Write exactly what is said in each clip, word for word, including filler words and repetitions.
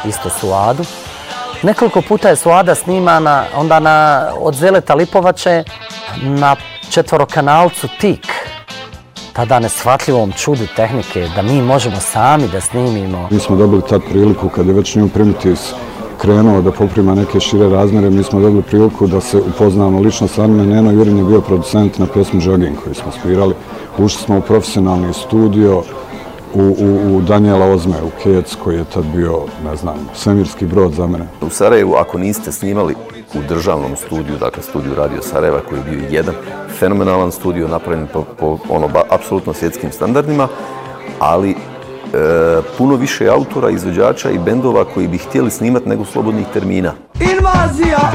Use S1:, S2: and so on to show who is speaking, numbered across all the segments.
S1: isto Suadu. Nekoliko puta je Suada snimana onda na, od Zeleta Lipovače na četvorokanalcu Tik. Tada neshvatljivom čudu tehnike da mi možemo sami da snimimo.
S2: Mi smo dobili tad priliku kad je već New Primitives krenuo da poprima neke šire razmere, mi smo dobili priliku da se upoznamo lično sa njima. Neno Jurin je bio producent na pjesmu Jogging koju smo svirali. Ušli smo u profesionalni studio u, u, u Daniela Ozme, u Kec, koji je tad bio, ne znam, svemirski brod za mene.
S3: U Sarajevu, ako niste snimali u državnom studiju, dakle studiju Radio Sarajeva, koji je bio jedan fenomenalan studio, napravljen po, po ono, ba, apsolutno svjetskim standardima, ali e, puno više autora, izvođača i bendova koji bi htjeli snimati nego slobodnih termina. Invazija,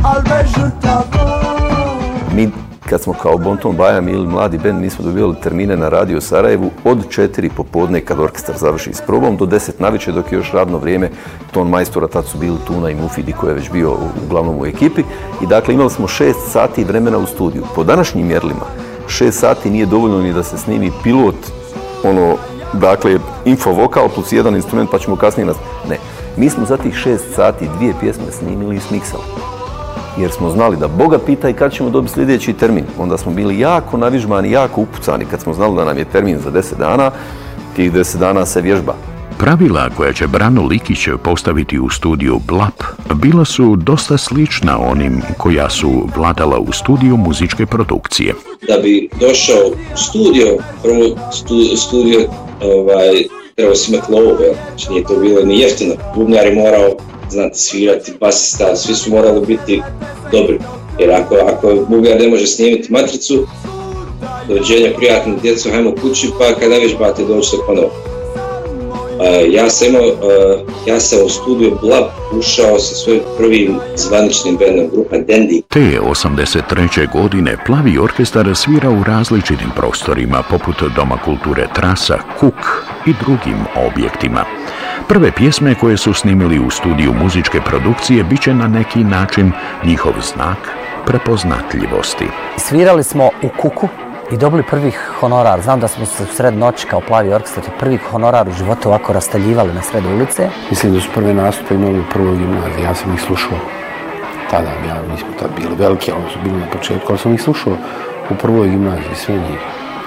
S3: mi, kad smo kao Bonton Bajam ili mladi bend, mi smo dobivali termine na Radio Sarajevu od četiri popodne kad orkestar završi s probom do deset navečer dok je još radno vrijeme ton majstora, tad su bili Tuna i Mufidi koji je već bio uglavnom u ekipi. I dakle imali smo šest sati vremena u studiju. Po današnjim mjerilima šest sati nije dovoljno ni da se snimi pilot, ono, dakle infovokal plus jedan instrument pa ćemo kasnije nas... Ne, mi smo za tih šest sati dvije pjesme snimili i smiksali. Jer smo znali da Boga pita i kad ćemo dobiti sljedeći termin. Onda smo bili jako navižmani, jako upucani kad smo znali da nam je termin za deset dana, tih deset dana se vježba.
S4: Pravila koja će Brano Likić postaviti u studiju Blap bila su dosta slična onim koja su vladala u studiju muzičke produkcije.
S5: Da bi došao u studio, prvo stu, studio ovaj, trebao si imati love, znači nije to bilo ni jeftino. Bubnjar je morao znati svirati, basista, svi su morali biti dobri. Jer ako, ako bubnjar ne može snimiti matricu, dođenja prijatno djeco, hajmo kući, pa kada vježbate dođete ponovo. Uh, ja sam imao, uh, ja sam u studiju Blab ušao sa svojim prvim zvaničnim bendom, grupa Dandy.
S4: Te osamdeset treće godine Plavi orkestar svira u različitim prostorima poput Doma kulture Trasa, Kuk i drugim objektima. Prve pjesme koje su snimili u studiju muzičke produkcije bit će na neki način njihov znak prepoznatljivosti.
S1: Svirali smo u Kuku i dobili prvi honorar. Znam da smo se u sred noći kao Plavi orkestar prvi honorar u životu ovako rastaljivali na sred ulice.
S6: Mislim da su prve nastupe imali u prvoj gimnaziji. Ja sam ih slušao tada. Ja, mi smo tad bili veliki, ali su bili na početku. Ali sam ih slušao u prvoj gimnaziji, sve njih.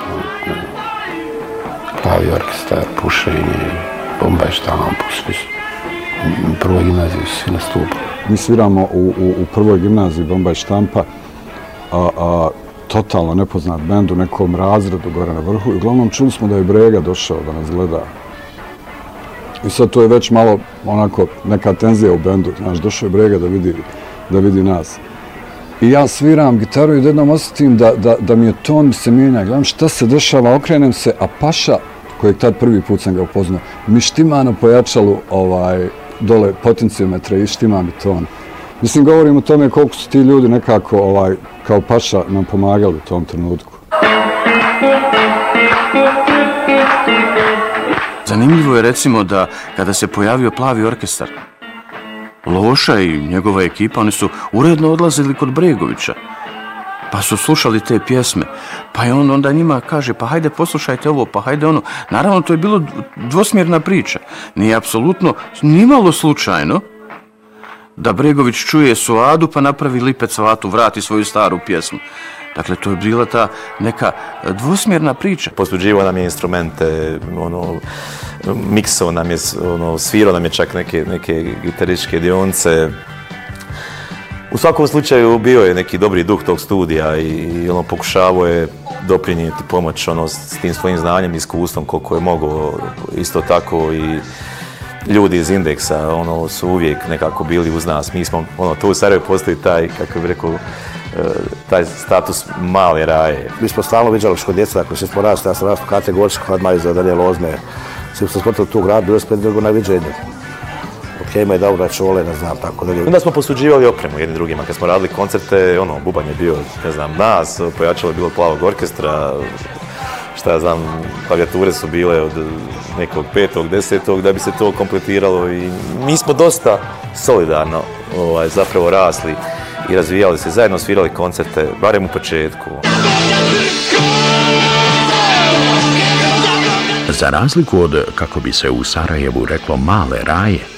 S6: Plavi orkestar, Pušenje, Bombaj štampu, svi su. U prvoj gimnaziji su svi nastupali.
S2: Mi sviramo u, u, u prvoj gimnaziji Bombaj štampa, a, a totalno nepoznat bend u nekom razredu gore na vrhu i uglavnom čuli smo da je Brega došao da nas gleda. I sad to je već malo onako neka tenzija u bendu, znaš, došao je Brega da vidi, da vidi nas. I ja sviram gitaru i jednom osjetim da, da, da mi je ton se mijenja, gledam šta se dešava, okrenem se, a Paša, kojeg tad prvi put sam ga upoznao, mi štima na pojačalu ovaj, dole potencijometre i štima mi ton. Mislim, govorim o tome koliko su ti ljudi nekako ovaj, kao Paša nam pomagali u tom trenutku.
S7: Zanimljivo je recimo da kada se pojavio Plavi orkestar, Loša i njegova ekipa, oni su uredno odlazili kod Bregovića, pa su slušali te pjesme, pa je on onda njima kaže, pa hajde poslušajte ovo, pa hajde ono. Naravno, to je bilo dvosmjerna priča. Nije apsolutno nimalo slučajno da Bregović čuje Suadu pa napravi Lipec Vatu, vrati svoju staru pjesmu. Dakle, to je bila ta neka dvosmjerna priča.
S8: Posuđivao nam je instrumente, ono, miksao nam je, ono, svirao nam je čak neke, neke gitarističke dionce. U svakom slučaju bio je neki dobri duh tog studija i, i ono, pokušavao je doprinijeti pomoć ono, s tim svojim znanjem i iskustvom koliko je mogao. Isto tako i ljudi iz Indeksa ono, su uvijek nekako bili uz nas. Mi smo, ono, to u Sarajevu postoji taj, kako bih rekao, taj status male raje.
S9: Mi smo stalno viđali što djeca, ako se smo rasti, ja sam rastao kategoričko, odmah iza Daniel Ozme. Svi smo sportili tu grad, bilo smo drugo na viđenju. Ok, ima je dobro čole, ne znam, tako da.
S8: Onda smo posuđivali opremu jedni drugima. Kad smo radili koncerte, ono, bubanj je bio, ne znam, nas, pojačalo je bilo Plavog orkestra, šta ja znam, klavijature su bile od nekog petog, desetog, da bi se to kompletiralo i mi smo dosta solidarno ovaj, zapravo rasli i razvijali se, zajedno svirali koncerte, barem u početku.
S4: Za razliku od, kako bi se u Sarajevu reklo, male raje,